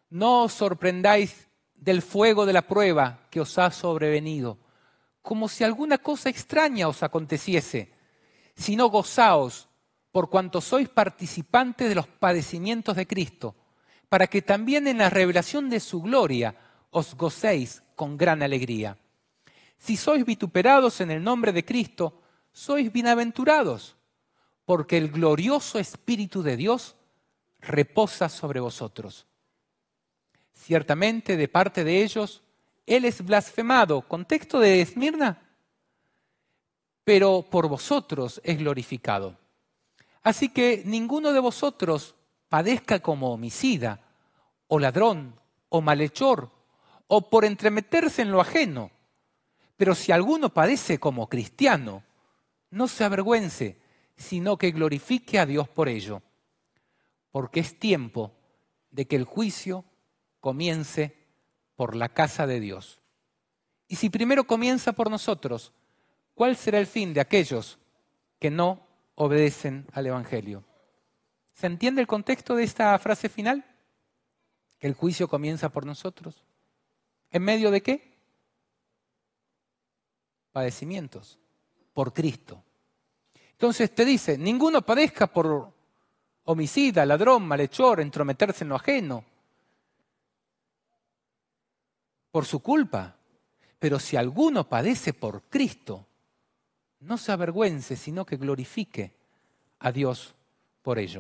No os sorprendáis del fuego de la prueba que os ha sobrevenido, como si alguna cosa extraña os aconteciese, sino gozaos por cuanto sois participantes de los padecimientos de Cristo, para que también en la revelación de su gloria os gocéis con gran alegría. Si sois vituperados en el nombre de Cristo, sois bienaventurados, porque el glorioso Espíritu de Dios reposa sobre vosotros. Ciertamente, de parte de ellos, Él es blasfemado, contexto de Esmirna, pero por vosotros es glorificado. Así que ninguno de vosotros padezca como homicida, o ladrón, o malhechor, o por entremeterse en lo ajeno. Pero si alguno padece como cristiano, no se avergüence, sino que glorifique a Dios por ello. Porque es tiempo de que el juicio comience por la casa de Dios. Y si primero comienza por nosotros, ¿cuál será el fin de aquellos que no obedecen al Evangelio? ¿Se entiende el contexto de esta frase final? Que el juicio comienza por nosotros. ¿En medio de qué? Padecimientos. Por Cristo. Entonces te dice, ninguno padezca por homicida, ladrón, malhechor, entrometerse en lo ajeno, por su culpa. Pero si alguno padece por Cristo, no se avergüence, sino que glorifique a Dios por ello.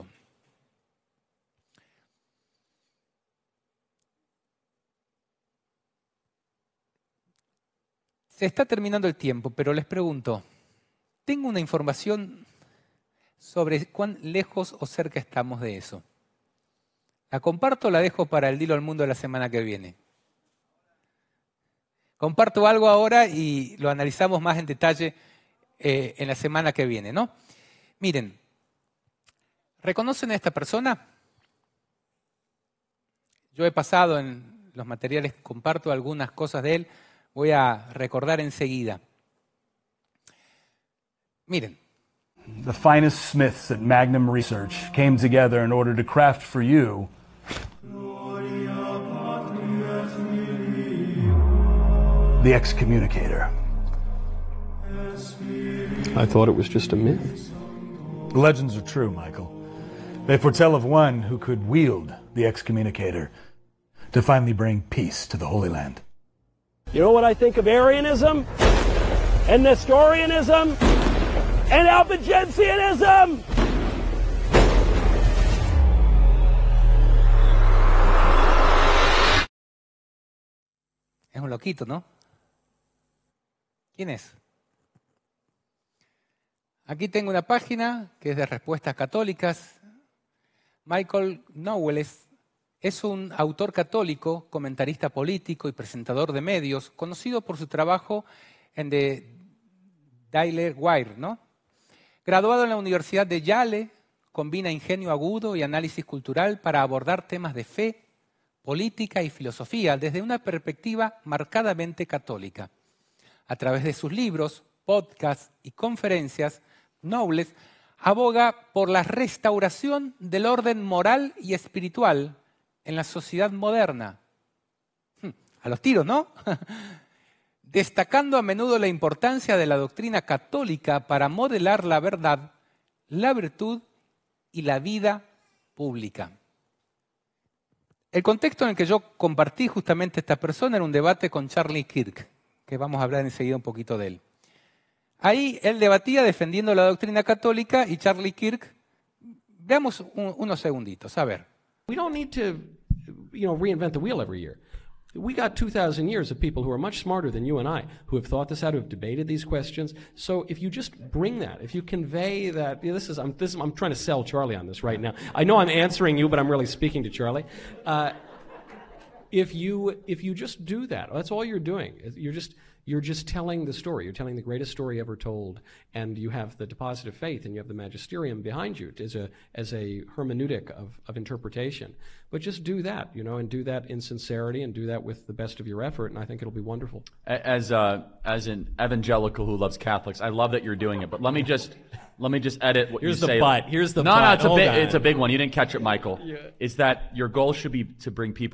Se está terminando el tiempo, pero les pregunto, tengo una información sobre cuán lejos o cerca estamos de eso. ¿La comparto o la dejo para el Dilo al Mundo de la semana que viene? Comparto algo ahora y lo analizamos más en detalle en la semana que viene, ¿no? Miren, ¿reconocen a esta persona? Yo he pasado en los materiales, comparto algunas cosas de él, voy a recordar enseguida. Miren. The finest smiths at Magnum Research came together in order to craft for you the excommunicator. I thought it was just a myth. The legends are true, Michael. They foretell of one who could wield the excommunicator to finally bring peace to the Holy Land. You know what I think of Arianism and Nestorianism and Albigensianism? Es un loquito, ¿no? ¿Quién es? Aquí tengo una página que es de respuestas católicas. Michael Knowles es un autor católico, comentarista político y presentador de medios, conocido por su trabajo en The Daily Wire, ¿no? Graduado en la Universidad de Yale, combina ingenio agudo y análisis cultural para abordar temas de fe, política y filosofía desde una perspectiva marcadamente católica. A través de sus libros, podcasts y conferencias, Knowles aboga por la restauración del orden moral y espiritual en la sociedad moderna. A los tiros, ¿no? Destacando a menudo la importancia de la doctrina católica para modelar la verdad, la virtud y la vida pública. El contexto en el que yo compartí justamente esta persona era un debate con Charlie Kirk, que vamos a hablar enseguida un poquito de él. Ahí él debatía defendiendo la doctrina católica y Charlie Kirk, veamos unos segunditos, a ver. We don't need to, reinvent the wheel every year. We got 2,000 years of people who are much smarter than you and I, who have thought this out, who have debated these questions. So if you just bring that, if you convey that, I'm trying to sell Charlie on this right now. I know I'm answering you, but I'm really speaking to Charlie. If you just do that, that's all you're doing. You're just telling the story. You're telling the greatest story ever told, and you have the deposit of faith, and you have the magisterium behind you as a hermeneutic of interpretation. But just do that, and do that in sincerity, and do that with the best of your effort, and I think it'll be wonderful. As an evangelical who loves Catholics, I love that you're doing it. But let me just edit what you say. Here's the no, but. No, it's a big one. You didn't catch it, Michael. Yeah. Is that your goal should be to bring people